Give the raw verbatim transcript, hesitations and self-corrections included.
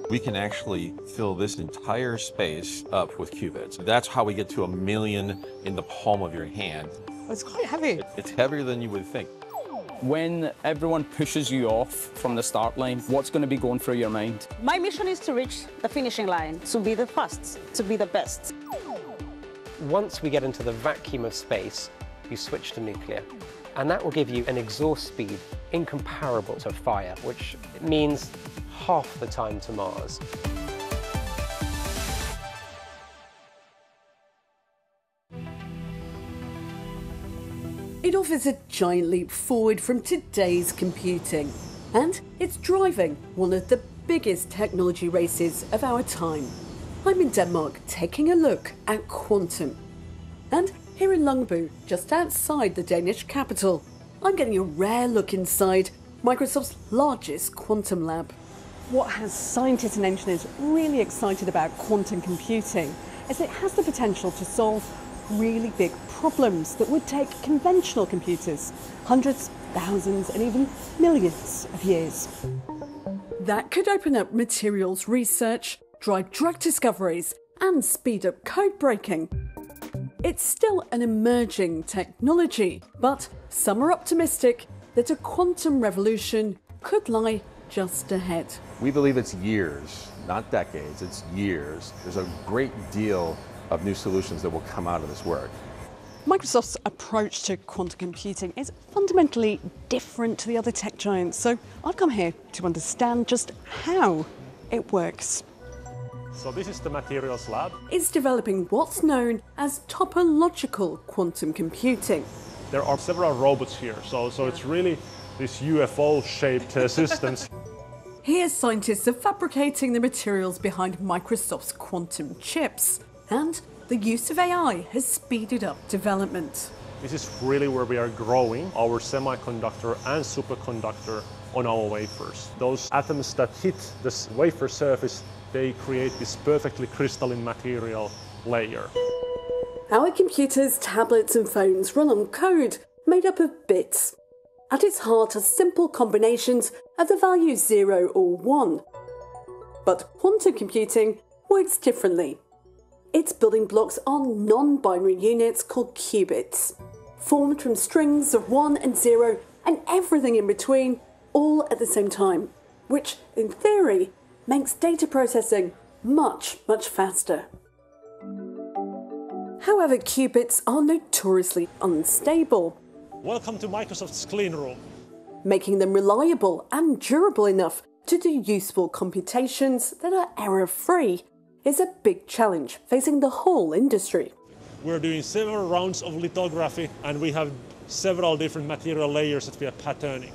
We can actually fill this entire space up with qubits. That's how we get to a million in the palm of your hand. It's quite heavy. It's heavier than you would think. When everyone pushes you off from the start line, what's going to be going through your mind? My mission is to reach the finishing line, to be the first, to be the best. Once we get into the vacuum of space, you switch to nuclear. And that will give you an exhaust speed incomparable to fire, which means half the time to Mars. It offers a giant leap forward from today's computing, and it's driving one of the biggest technology races of our time. I'm in Denmark taking a look at quantum. And here in Longbu, just outside the Danish capital, I'm getting a rare look inside Microsoft's largest quantum lab. What has scientists and engineers really excited about quantum computing is it has the potential to solve really big problems that would take conventional computers hundreds, thousands, and even millions of years. That could open up materials research, drive drug discoveries, and speed up code breaking. It's still an emerging technology, but some are optimistic that a quantum revolution could lie just ahead. We believe it's years, not decades, it's years. There's a great deal of new solutions that will come out of this work. Microsoft's approach to quantum computing is fundamentally different to the other tech giants, so I've come here to understand just how it works. So this is the materials lab. It's developing what's known as topological quantum computing. There are several robots here, so, so it's really these U F O-shaped uh, systems. Here scientists are fabricating the materials behind Microsoft's quantum chips, and the use of A I has speeded up development. This is really where we are growing our semiconductor and superconductor on our wafers. Those atoms that hit the wafer surface, they create this perfectly crystalline material layer. Our computers, tablets and phones run on code made up of bits. At its heart are simple combinations of the values zero or one. But quantum computing works differently. Its building blocks are non-binary units called qubits, formed from strings of one and zero and everything in between, all at the same time, which, in theory, makes data processing much, much faster. However, qubits are notoriously unstable, Welcome to Microsoft's clean room. making them reliable and durable enough to do useful computations that are error-free is a big challenge facing the whole industry. We're doing several rounds of lithography and we have several different material layers that we are patterning.